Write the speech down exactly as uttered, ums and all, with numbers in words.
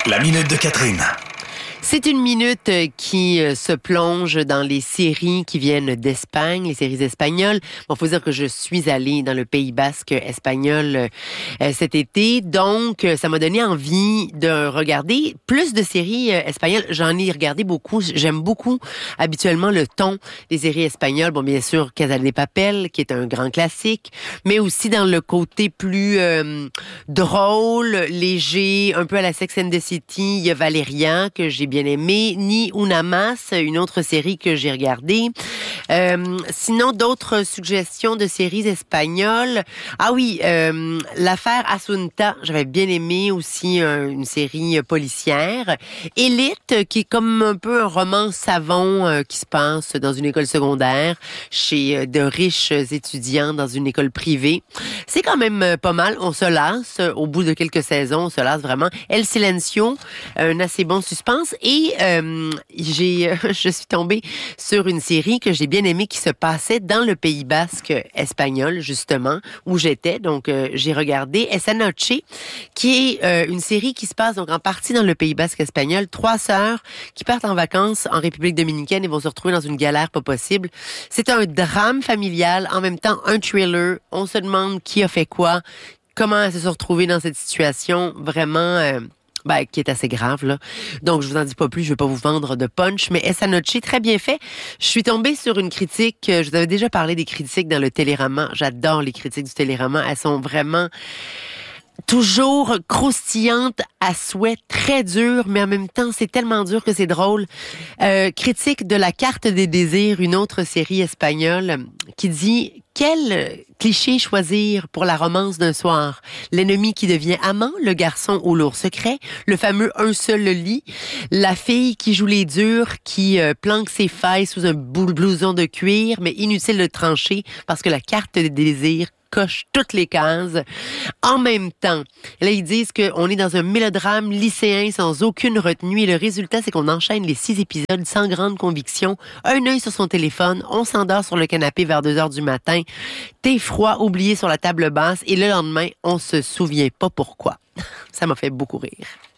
La minute de Catherine. C'est une minute qui se plonge dans les séries qui viennent d'Espagne, les séries espagnoles. Bon, faut dire que je suis allée dans le Pays Basque espagnol euh, cet été, donc ça m'a donné envie de regarder plus de séries euh, espagnoles. J'en ai regardé beaucoup. J'aime beaucoup habituellement le ton des séries espagnoles. Bon, bien sûr, Casa de Papel, qui est un grand classique, mais aussi dans le côté plus euh, drôle, léger, un peu à la Sex and the City. Il y a Valeria, que j'ai bien aimé, Ni Una Más, une autre série que j'ai regardée. Euh, sinon, d'autres suggestions de séries espagnoles. Ah oui, euh, l'affaire Asunta, j'avais bien aimé aussi euh, une série policière. Élite, qui est comme un peu un roman savon euh, qui se passe dans une école secondaire chez euh, de riches étudiants dans une école privée. C'est quand même euh, pas mal. On se lasse. Au bout de quelques saisons, on se lasse vraiment. El Silencio, un assez bon suspense. Et euh, j'ai, je suis tombée sur une série que j'ai bien aimée qui se passait dans le Pays Basque espagnol, justement, où j'étais. Donc, euh, j'ai regardé Esa Noche, qui est euh, une série qui se passe donc en partie dans le Pays Basque espagnol. Trois sœurs qui partent en vacances en République dominicaine et vont se retrouver dans une galère pas possible. C'est un drame familial, en même temps un thriller. On se demande qui a fait quoi, comment elles se sont retrouvées dans cette situation vraiment... Euh, Ben, qui est assez grave, là. Donc, je vous en dis pas plus, je vais pas vous vendre de punch, mais Esa Noche, très bien fait. Je suis tombée sur une critique, je vous avais déjà parlé des critiques dans le Télérama. J'adore les critiques du Télérama. Elles sont vraiment toujours croustillantes à souhait, très dures, mais en même temps, c'est tellement dur que c'est drôle. Euh, critique de La Carte des désirs, une autre série espagnole, qui dit... Quel cliché choisir pour la romance d'un soir? L'ennemi qui devient amant, le garçon au lourd secret, le fameux un seul lit, la fille qui joue les durs, qui euh, planque ses failles sous un blouson de cuir, mais inutile de trancher parce que la carte des désirs coche toutes les cases. En même temps, là, ils disent qu'on est dans un mélodrame lycéen sans aucune retenue et le résultat, c'est qu'on enchaîne les six épisodes sans grande conviction. Un œil sur son téléphone, on s'endort sur le canapé vers deux heures du matin, thé froid oublié sur la table basse et le lendemain, on se souvient pas pourquoi. Ça m'a fait beaucoup rire.